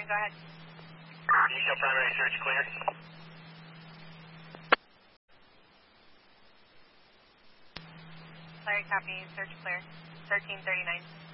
go ahead. Initial primary search clear. Larry, copy. Search clear. 1339.